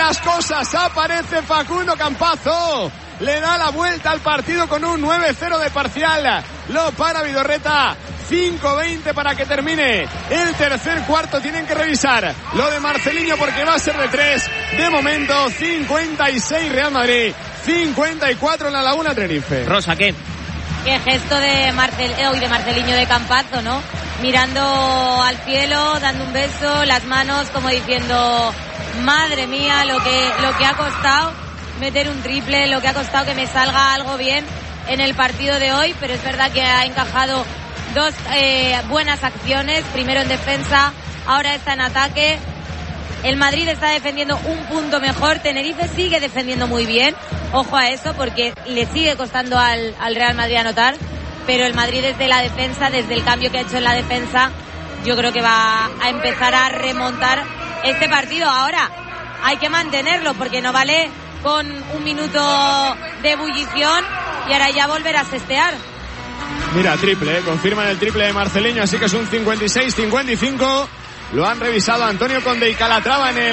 las cosas. Aparece Facundo Campazo. Le da la vuelta al partido con un 9-0 de parcial. Lo para Vidorreta. 5:20 para que termine el tercer cuarto. Tienen que revisar lo de Marceliño porque va a ser de 3. De momento 56 Real Madrid, 54 en la Laguna Tenerife. Rosa, ¿qué? Qué gesto de Marceliño de Campazo, ¿no? Mirando al cielo, dando un beso, las manos como diciendo, madre mía, lo que ha costado meter un triple, lo que ha costado que me salga algo bien en el partido de hoy, pero es verdad que ha encajado dos buenas acciones, primero en defensa, ahora está en ataque. El Madrid está defendiendo un punto mejor, Tenerife sigue defendiendo muy bien, ojo a eso porque le sigue costando al Real Madrid anotar, pero el Madrid desde la defensa, desde el cambio que ha hecho en la defensa, yo creo que va a empezar a remontar este partido. Ahora hay que mantenerlo porque no vale con un minuto de ebullición y ahora ya volver a sestear. Mira, triple, confirman el triple de Marceliño, así que es un 56-55. Lo han revisado Antonio Conde y Calatrava en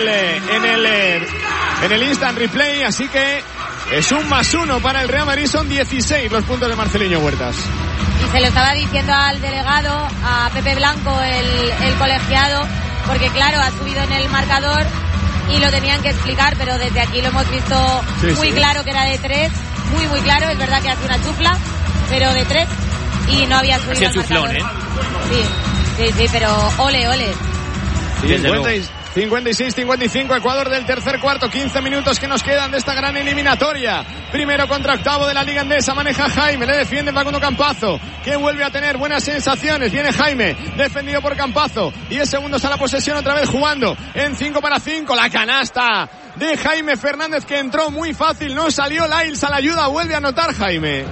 el instant replay, así que es un +1 para el Real Madrid, son 16 los puntos de Marceliño Huertas. Y se lo estaba diciendo al delegado, a Pepe Blanco, el colegiado, porque claro, ha subido en el marcador y lo tenían que explicar, pero desde aquí lo hemos visto muy claro que era de 3, muy claro, es verdad que hace una chufla, pero de 3 y no había subido el marcador. Sí, pero ole. 56-55, Ecuador del tercer cuarto, 15 minutos que nos quedan de esta gran eliminatoria. Primero contra octavo de la Liga Endesa, maneja Jaime, le defiende Facundo Campazo, que vuelve a tener buenas sensaciones. Viene Jaime, defendido por Campazo, 10 segundos a la posesión, otra vez jugando en 5 para 5, la canasta de Jaime Fernández que entró muy fácil, no salió Lyles a la ayuda, vuelve a anotar Jaime.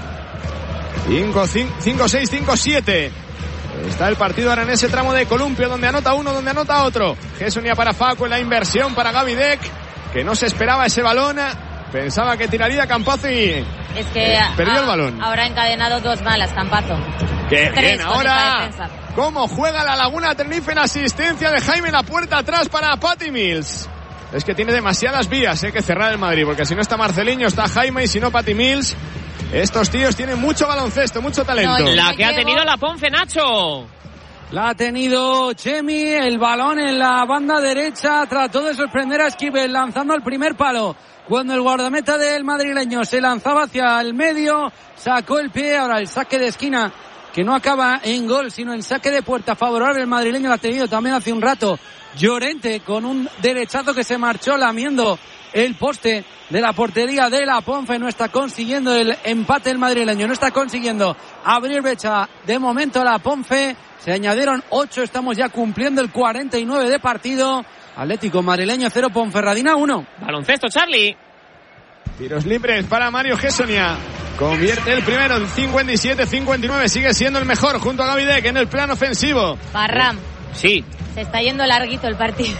5-6, 5-7. Está el partido ahora en ese tramo de columpio donde anota uno, donde anota otro. Gessonia para Facu en la inversión para Gaby Deck, que no se esperaba ese balón. Pensaba que tiraría Campazo y perdió el balón. Ahora ha encadenado 2 malas Campazo. Qué bien, ahora cómo juega la Laguna Tenerife en asistencia de Jaime, la puerta atrás para Patty Mills. Es que tiene demasiadas vías que cerrar el Madrid, porque si no está Marceliño, está Jaime, y si no Patty Mills. Estos tíos tienen mucho baloncesto, mucho talento. La que ha tenido la Ponce, Nacho. La ha tenido Chemi, el balón en la banda derecha, trató de sorprender a Esquivel lanzando al primer palo. Cuando el guardameta del madrileño se lanzaba hacia el medio, sacó el pie, ahora el saque de esquina, que no acaba en gol, sino en saque de puerta favorable. El madrileño lo ha tenido también hace un rato Llorente, con un derechazo que se marchó lamiendo el poste de la portería de la Ponce. No está consiguiendo el empate el madrileño, no está consiguiendo abrir brecha de momento la Ponce. Se añadieron 8, estamos ya cumpliendo el 49 de partido. Atlético madrileño 0, Ponferradina 1. Baloncesto, Charlie. Tiros libres para Mario Gessonia. Convierte el primero en 57-59. Sigue siendo el mejor junto a Gaby Deck en el plano ofensivo. Parram. Sí. Se está yendo larguito el partido.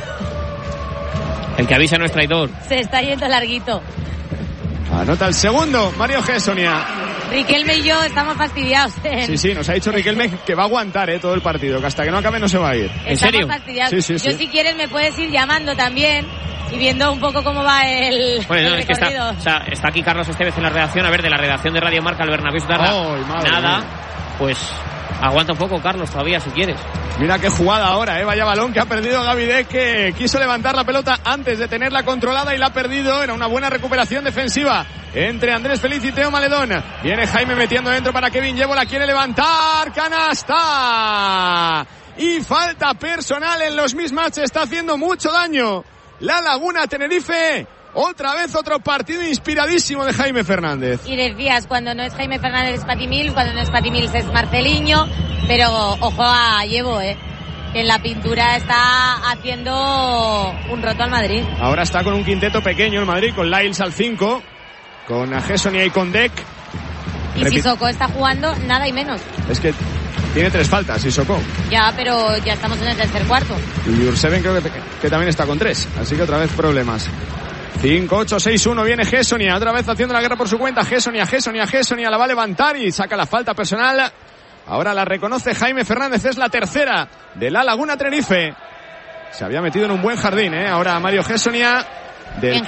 El que avisa no es traidor. Se está yendo larguito. Anota el segundo, Mario Gessonia. Riquelme y yo estamos fastidiados. Sí, nos ha dicho Riquelme que va a aguantar todo el partido, que hasta que no acabe no se va a ir. ¿En serio? Estamos fastidiados. Sí. Yo si quieres me puedes ir llamando también y viendo un poco cómo va el es que está aquí Carlos Estevez en la redacción. A ver, de la redacción de Radio Marca, el Bernabéu Tarra. Nada, pues aguanta un poco, Carlos, todavía si quieres. Mira qué jugada ahora, vaya balón que ha perdido Gaby Deck, que quiso levantar la pelota antes de tenerla controlada y la ha perdido. Era una buena recuperación defensiva entre Andrés Feliz y Teo Maledón. Viene Jaime metiendo dentro para Kevin Yebo, la quiere levantar, canasta. Y falta personal en los mismatches, está haciendo mucho daño la Laguna Tenerife. Otra vez otro partido inspiradísimo de Jaime Fernández. Y decías, cuando no es Jaime Fernández es Patty Mills, cuando no es Patty Mills es Marceliño, pero ojo a Yebo, que en la pintura está haciendo un roto al Madrid. Ahora está con un quinteto pequeño el Madrid, con Lyles al 5, con Gessonia y con Deck. Y Sissoko está jugando nada y menos. Es que tiene 3 faltas, Sissoko. Ya, pero ya estamos en el tercer cuarto. Y Urseven creo que también está con 3, así que otra vez problemas. 5-8-6-1, viene Gessonia, otra vez haciendo la guerra por su cuenta. Gessonia, la va a levantar y saca la falta personal. Ahora la reconoce Jaime Fernández, es la tercera de la Laguna Tenerife. Se había metido en un buen jardín, ahora Mario Gessonia.